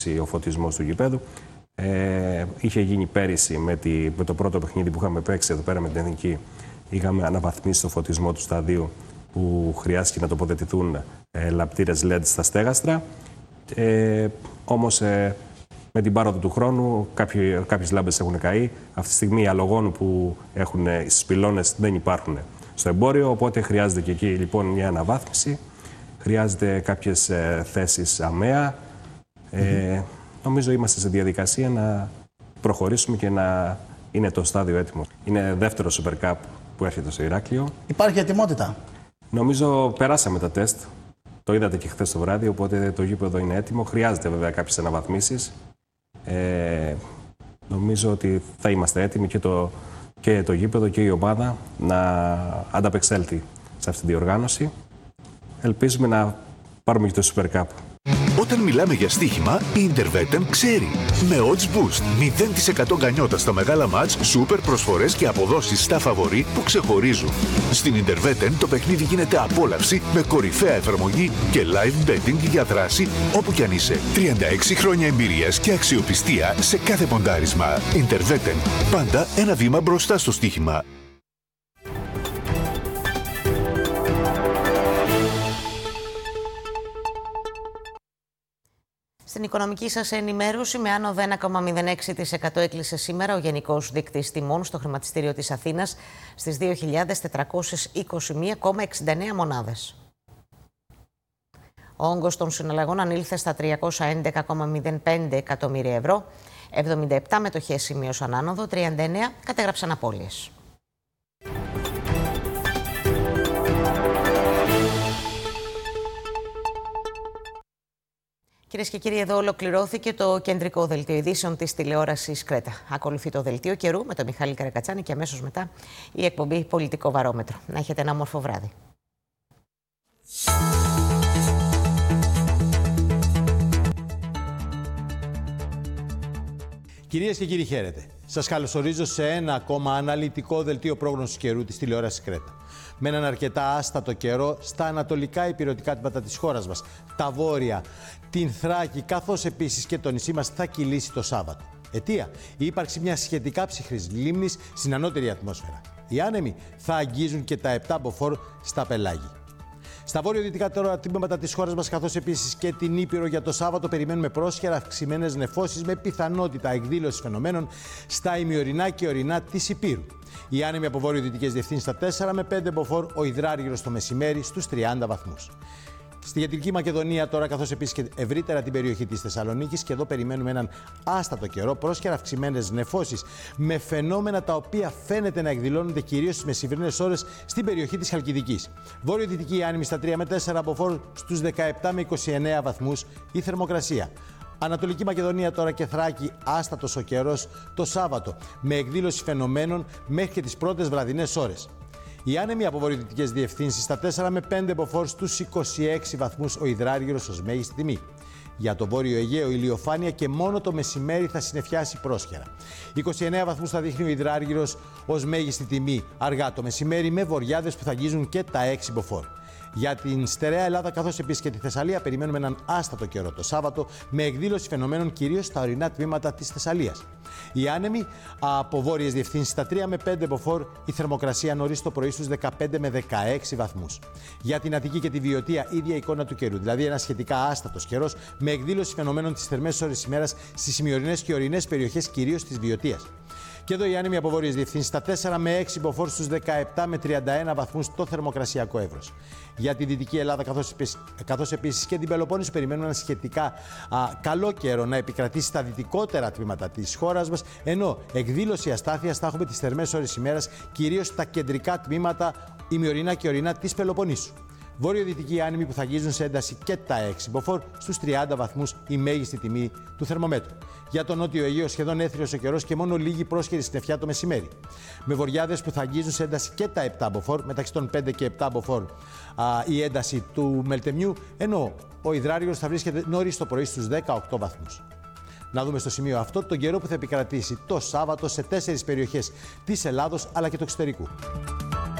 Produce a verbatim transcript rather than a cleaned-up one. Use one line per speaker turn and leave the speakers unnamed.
ο φωτισμός του γηπέδου. Ε, είχε γίνει πέρυσι με, τη, με το πρώτο παιχνίδι που είχαμε παίξει εδώ πέρα με την Εθνική. Είχαμε αναβαθμίσει το φωτισμό του σταδίου που χρειάστηκε να τοποθετηθούν ε, λαπτήρες ελ ι ντι στα στέγαστρα. Ε, όμως ε, με την πάροδο του χρόνου κάποιοι, κάποιες λάμπες έχουν καεί. Αυτή τη στιγμή οι αλογόνου που έχουν στις πυλώνες δεν υπάρχουν στο εμπόριο, οπότε χρειάζεται και εκεί λοιπόν μια αναβάθμιση. Χρειάζεται κάποιες ε, θέσεις ΑΜΕΑ. Ε, mm-hmm. Νομίζω είμαστε σε διαδικασία να προχωρήσουμε και να είναι το στάδιο έτοιμο. Είναι δεύτερο Super Cup που έρχεται στο Ηράκλειο.
Υπάρχει ετοιμότητα?
Νομίζω περάσαμε τα τεστ. Το είδατε και χθες το βράδυ, οπότε το γήπεδο είναι έτοιμο. Χρειάζεται βέβαια κάποιες αναβαθμίσεις. Ε, νομίζω ότι θα είμαστε έτοιμοι και το, και το γήπεδο και η ομάδα να ανταπεξέλθει σε αυτή τη διοργάνωση. Ελπίζουμε να πάρουμε και το Super Cup.
Όταν μιλάμε για στοίχημα, η Intervetem ξέρει. Με Odds Boost, μηδέν τοις εκατό γκανιότα στα μεγάλα μάτς, σούπερ προσφορές και αποδόσεις στα φαβορί που ξεχωρίζουν. Στην Intervetem το παιχνίδι γίνεται απόλαυση με κορυφαία εφαρμογή και live betting για δράση όπου κι αν είσαι. τριάντα έξι χρόνια εμπειρίας και αξιοπιστία σε κάθε ποντάρισμα. Intervetem, πάντα ένα βήμα μπροστά στο στοίχημα.
Στην οικονομική σας ενημέρωση, με άνοδο ένα κόμμα μηδέν έξι τοις εκατό έκλεισε σήμερα ο Γενικός Δείκτης Τιμών στο χρηματιστήριο της Αθήνας στις δύο χιλιάδες τετρακόσιες είκοσι ένα κόμμα εξήντα εννέα μονάδες. Ο όγκος των συναλλαγών ανήλθε στα τριακόσια έντεκα κόμμα μηδέν πέντε εκατομμύρια ευρώ, εβδομήντα επτά μετοχές σημείωσαν άνοδο, τριάντα εννέα κατέγραψαν απώλειες. Κυρίες και κύριοι, εδώ ολοκληρώθηκε το κεντρικό δελτίο ειδήσεων της τηλεόρασης Κρέτα. Ακολουθεί το δελτίο καιρού με τον Μιχάλη Καρακατσάνη και αμέσως μετά η εκπομπή Πολιτικό Βαρόμετρο. Να έχετε ένα όμορφο βράδυ.
Κυρίες και κύριοι, χαίρετε. Σας καλωσορίζω σε ένα ακόμα αναλυτικό δελτίο πρόγνωσης καιρού της τηλεόρασης Κρέτα. Με έναν αρκετά άστατο καιρό στα ανατολικά υπηρετικά τμήματα της χώρας μας, τα βόρεια, την Θράκη, καθώς επίσης και το νησί μας θα κυλήσει το Σάββατο. Αιτία, η ύπαρξη μιας σχετικά ψυχρής λίμνης στην ανώτερη ατμόσφαιρα. Οι άνεμοι θα αγγίζουν και τα επτά μποφόρ στα πελάγη. Στα βόρειο-δυτικά τώρα τμήματα της χώρας μας, καθώς επίσης και την Ήπειρο, για το Σάββατο περιμένουμε πρόσχερα αυξημένες νεφώσεις με πιθανότητα εκδήλωσης φαινομένων στα ημιορεινά και ορεινά της Υπήρου. Οι άνεμοι από βόρειο-δυτικές διευθύνσεις στα τέσσερα με πέντε μποφόρ, ο υδράργυρος το μεσημέρι στους τριάντα βαθμούς. Στη Κεντρική Μακεδονία τώρα, καθώς επίσης και ευρύτερα την περιοχή της Θεσσαλονίκης, και εδώ περιμένουμε έναν άστατο καιρό, πρόσχερα αυξημένες νεφώσεις με φαινόμενα τα οποία φαίνεται να εκδηλώνονται κυρίως στις μεσημβρινές ώρες στην περιοχή της Χαλκιδικής. Βόρειο-δυτική άνεμη στα τρία με τέσσερα μποφόρ, στους δεκαεπτά με είκοσι εννέα βαθμούς η θερμοκρασία. Ανατολική Μακεδονία τώρα και Θράκη, άστατος ο καιρός το Σάββατο, με εκδήλωση φαινομένων μέχρι και τις πρώτες βραδινές ώρες. Οι άνεμοι από βορειοδυτικές διευθύνσεις στα τέσσερα με πέντε μποφόρ, στους είκοσι έξι βαθμούς ο υδράργυρος ως μέγιστη τιμή. Για το Βόρειο Αιγαίο ηλιοφάνεια και μόνο το μεσημέρι θα συννεφιάσει πρόσχερα. είκοσι εννέα βαθμούς θα δείχνει ο υδράργυρος ως μέγιστη τιμή αργά το μεσημέρι, με βοριάδες που θα αγγίζουν και τα έξι μποφόρ. Για την στερεά Ελλάδα, καθώς επίσης και τη Θεσσαλία, περιμένουμε έναν άστατο καιρό το Σάββατο, με εκδήλωση φαινομένων κυρίως στα ορεινά τμήματα της Θεσσαλίας. Οι άνεμοι από βόρειες διευθύνσεις στα τρία με πέντε μποφόρ, η θερμοκρασία νωρίς το πρωί στους δεκαπέντε με δεκαέξι βαθμούς. Για την Αττική και τη Βιωτία, ίδια εικόνα του καιρού, δηλαδή ένα σχετικά άστατος καιρός, με εκδήλωση φαινομένων τις θερμές ώρες ημέρας στις ημιορεινές και ορεινές περιοχές κυρίως της Βιωτίας. Και εδώ οι άνεμοι από βόρειες διευθύνσεις στα τέσσερα με έξι μποφόρ, στους δεκαεπτά με τριάντα ένα βαθμούς το θερμοκρασιακό εύρος. Για τη Δυτική Ελλάδα, καθώς, καθώς επίσης και την Πελοπόννησο, περιμένουμε ένα σχετικά α, καλό καιρό να επικρατήσει στα δυτικότερα τμήματα της χώρας μας, ενώ εκδήλωση αστάθειας θα έχουμε τις θερμές ώρες ημέρας κυρίως στα κεντρικά τμήματα, ημιορεινά και ορεινά της Πελοποννήσου. Βόρειο-δυτικοί άνεμοι που θα αγγίζουν σε ένταση και τα έξι μποφόρ, στους τριάντα βαθμούς η μέγιστη τιμή του θερμομέτρου. Για τον Νότιο Αιγαίο σχεδόν έθριος ο καιρός και μόνο λίγη πρόσχερη συννεφιά το μεσημέρι. Με βοριάδες που θα αγγίζουν σε ένταση και τα επτά μποφόρ, μεταξύ των πέντε και επτά μποφόρ α, η ένταση του Μελτεμιού, ενώ ο υδράργυρος θα βρίσκεται νωρίς το πρωί στους δεκαοκτώ βαθμούς. Να δούμε στο σημείο αυτό τον καιρό που θα επικρατήσει το Σάββατο σε τέσσερις περιοχές της Ελλάδος αλλά και του εξωτερικού.